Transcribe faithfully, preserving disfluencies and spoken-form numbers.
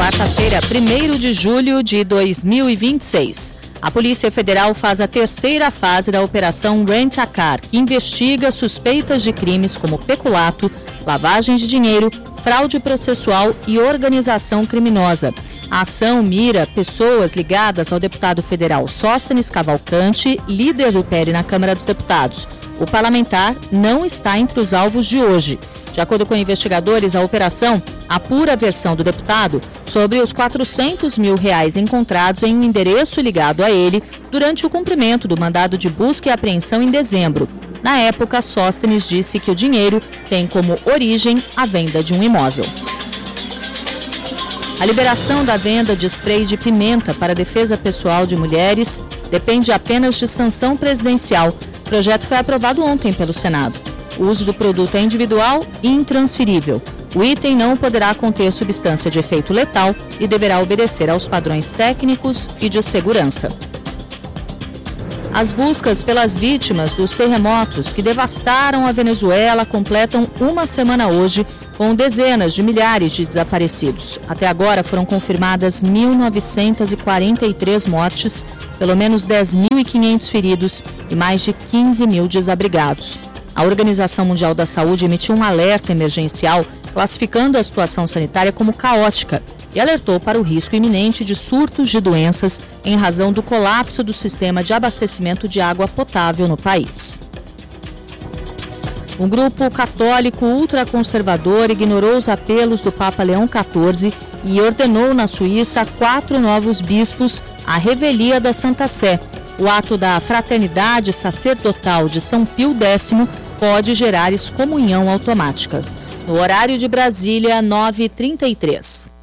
Quarta-feira, primeiro de julho de dois mil e vinte e seis. A Polícia Federal faz a terceira fase da Operação Rent-A-Car, que investiga suspeitas de crimes como peculato, lavagem de dinheiro, fraude processual e organização criminosa. A ação mira pessoas ligadas ao deputado federal Sóstenes Cavalcante, líder do P L na Câmara dos Deputados. O parlamentar não está entre os alvos de hoje. De acordo com investigadores, a operação apura a versão do deputado sobre os quatrocentos mil reais encontrados em um endereço ligado a ele durante o cumprimento do mandado de busca e apreensão em dezembro. Na época, Sóstenes disse que o dinheiro tem como origem a venda de um imóvel. A liberação da venda de spray de pimenta para defesa pessoal de mulheres depende apenas de sanção presidencial. O projeto foi aprovado ontem pelo Senado. O uso do produto é individual e intransferível. O item não poderá conter substância de efeito letal e deverá obedecer aos padrões técnicos e de segurança. As buscas pelas vítimas dos terremotos que devastaram a Venezuela completam uma semana hoje, com dezenas de milhares de desaparecidos. Até agora foram confirmadas mil novecentas e quarenta e três mortes, pelo menos dez mil e quinhentos feridos e mais de quinze mil desabrigados. A Organização Mundial da Saúde emitiu um alerta emergencial classificando a situação sanitária como caótica e alertou para o risco iminente de surtos de doenças em razão do colapso do sistema de abastecimento de água potável no país. Um grupo católico ultraconservador ignorou os apelos do Papa Leão quatorze e ordenou na Suíça quatro novos bispos à revelia da Santa Sé. O ato da Fraternidade Sacerdotal de São Pio X pode gerar excomunhão automática. No horário de Brasília, nove e trinta e três.